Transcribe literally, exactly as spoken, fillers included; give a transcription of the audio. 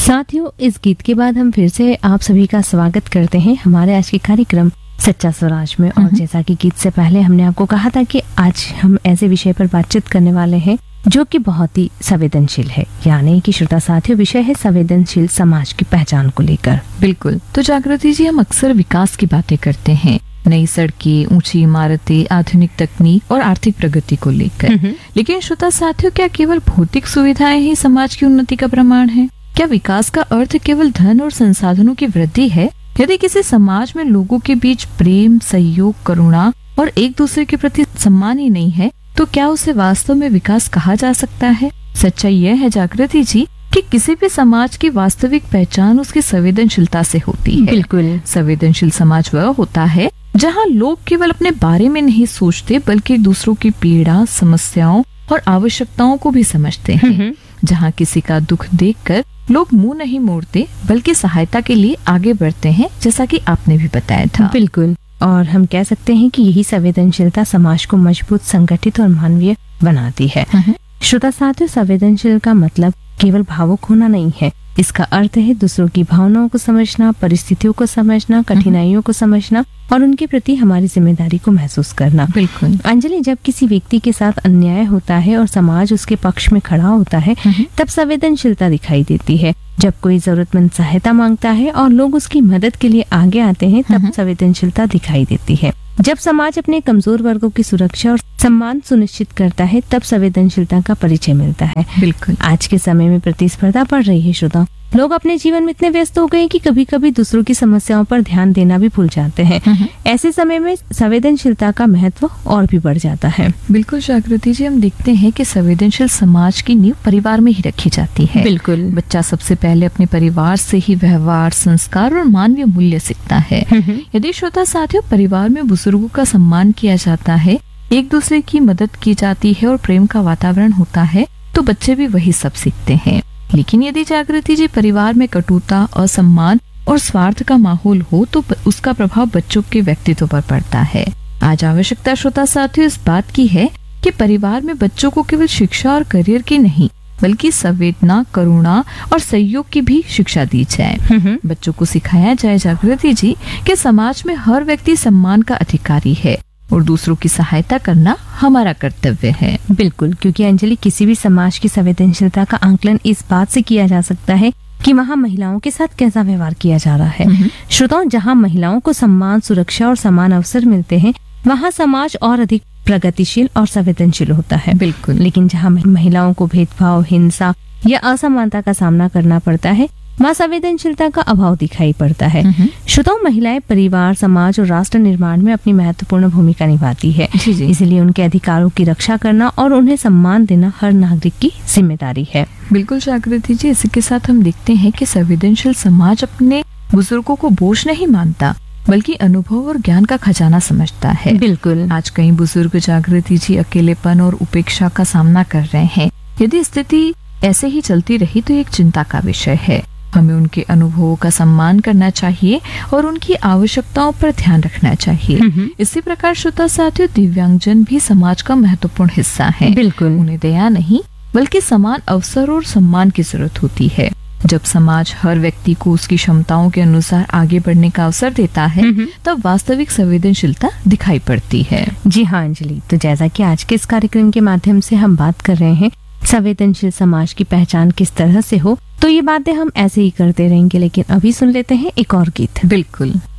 साथियों, इस गीत के बाद हम फिर से आप सभी का स्वागत करते हैं हमारे आज के कार्यक्रम सच्चा स्वराज में। और जैसा कि गीत से पहले हमने आपको कहा था कि आज हम ऐसे विषय पर बातचीत करने वाले हैं जो कि बहुत ही संवेदनशील है, यानी कि श्रोता साथियों, विषय है संवेदनशील समाज की पहचान को लेकर। बिल्कुल। तो जागृति जी, हम अक्सर विकास की बातें करते हैं, नई सड़कें, ऊंची इमारतें, आधुनिक तकनीक और आर्थिक प्रगति को लेकर, लेकिन श्रोता साथियों, क्या केवल भौतिक सुविधाएं ही समाज की उन्नति का प्रमाण है? क्या विकास का अर्थ केवल धन और संसाधनों की वृद्धि है? यदि किसी समाज में लोगों के बीच प्रेम, सहयोग, करुणा और एक दूसरे के प्रति सम्मान ही नहीं है, तो क्या उसे वास्तव में विकास कहा जा सकता है? सच्चाई यह है जागृति जी कि किसी भी समाज की वास्तविक पहचान उसकी संवेदनशीलता से होती है। बिल्कुल। संवेदनशील समाज वह होता है जहाँ लोग केवल अपने बारे में नहीं सोचते, बल्कि दूसरों की पीड़ा, समस्याओं और आवश्यकताओं को भी समझते हैं। जहाँ किसी का दुख देखकर लोग मुंह नहीं मोड़ते, बल्कि सहायता के लिए आगे बढ़ते हैं, जैसा कि आपने भी बताया था। बिल्कुल। और हम कह सकते हैं कि यही संवेदनशीलता समाज को मजबूत, संगठित और मानवीय बनाती है। श्रोता साथियों, संवेदनशील का मतलब केवल भावुक होना नहीं है। इसका अर्थ है दूसरों की भावनाओं को समझना, परिस्थितियों को समझना, कठिनाइयों को समझना और उनके प्रति हमारी जिम्मेदारी को महसूस करना। बिल्कुल। अंजलि, जब किसी व्यक्ति के साथ अन्याय होता है और समाज उसके पक्ष में खड़ा होता है, तब संवेदनशीलता दिखाई देती है। जब कोई जरूरतमंद सहायता मांगता है और लोग उसकी मदद के लिए आगे आते हैं, तब संवेदनशीलता दिखाई देती है। जब समाज अपने कमजोर वर्गों की सुरक्षा और सम्मान सुनिश्चित करता है, तब संवेदनशीलता का परिचय मिलता है। बिल्कुल। आज के समय में प्रतिस्पर्धा बढ़ रही है श्रोता। लोग अपने जीवन में इतने व्यस्त हो गए हैं कि कभी कभी दूसरों की समस्याओं पर ध्यान देना भी भूल जाते हैं। ऐसे समय में संवेदनशीलता का महत्व और भी बढ़ जाता है। बिल्कुल जागृति जी, हम देखते हैं कि संवेदनशील समाज की नींव परिवार में ही रखी जाती है। बिल्कुल। बच्चा सबसे पहले अपने परिवार से ही व्यवहार, संस्कार और मानवीय मूल्य सीखता है। यदि श्रोता साथियों, परिवार में बुजुर्गों का सम्मान किया जाता है, एक दूसरे की मदद की जाती है और प्रेम का वातावरण होता है, तो बच्चे भी वही सब सीखते हैं। लेकिन यदि जागृति जी, परिवार में कटुता, असम्मान और स्वार्थ का माहौल हो, तो उसका प्रभाव बच्चों के व्यक्तित्व पर पड़ता है। आज आवश्यकता श्रोता साथियों इस बात की है कि परिवार में बच्चों को केवल शिक्षा और करियर की नहीं, बल्कि संवेदना, करुणा और सहयोग की भी शिक्षा दी जाए। बच्चों को सिखाया जाए जागृति जी कि समाज में हर व्यक्ति सम्मान का अधिकारी है और दूसरों की सहायता करना हमारा कर्तव्य है। बिल्कुल, क्योंकि अंजलि, किसी भी समाज की संवेदनशीलता का आंकलन इस बात से किया जा सकता है कि वहाँ महिलाओं के साथ कैसा व्यवहार किया जा रहा है। श्रोताओं, जहाँ महिलाओं को सम्मान, सुरक्षा और समान अवसर मिलते हैं, वहाँ समाज और अधिक प्रगतिशील और संवेदनशील होता है। बिल्कुल। लेकिन जहाँ महिलाओं को भेदभाव, हिंसा या असमानता का सामना करना पड़ता है, वहाँ संवेदनशीलता का अभाव दिखाई पड़ता है। श्रोताओं, महिलाएं परिवार, समाज और राष्ट्र निर्माण में अपनी महत्वपूर्ण भूमिका निभाती है। इसलिए उनके अधिकारों की रक्षा करना और उन्हें सम्मान देना हर नागरिक की जिम्मेदारी है। बिल्कुल जागृति जी, इसी के साथ हम देखते हैं कि संवेदनशील समाज अपने बुजुर्गों को बोझ नहीं मानता, बल्कि अनुभव और ज्ञान का खजाना समझता है। बिल्कुल। आज कई बुजुर्ग जागृति जी अकेलेपन और उपेक्षा का सामना कर रहे हैं। यदि स्थिति ऐसे ही चलती रही तो एक चिंता का विषय है। हमें उनके अनुभवों का सम्मान करना चाहिए और उनकी आवश्यकताओं पर ध्यान रखना चाहिए। इसी प्रकार श्रोता साथियों, दिव्यांगजन भी समाज का महत्वपूर्ण हिस्सा है। बिल्कुल। उन्हें दया नहीं, बल्कि समान अवसर और सम्मान की जरूरत होती है। जब समाज हर व्यक्ति को उसकी क्षमताओं के अनुसार आगे बढ़ने का अवसर देता है, तब वास्तविक संवेदनशीलता दिखाई पड़ती है। जी हाँ अंजलि, तो जैसा कि आज के इस कार्यक्रम के माध्यम से हम बात कर रहे हैं संवेदनशील समाज की पहचान किस तरह से हो, तो ये बातें हम ऐसे ही करते रहेंगे। लेकिन अभी सुन लेते हैं एक और गीत। बिल्कुल।